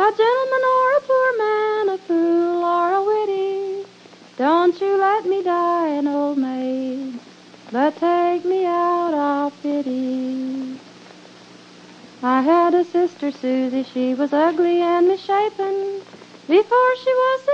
a gentleman or a poor man, a fool or a witty. Don't you let me die an old maid, but take me out of pity. I had a sister Susie, she was ugly and misshapen. Before she was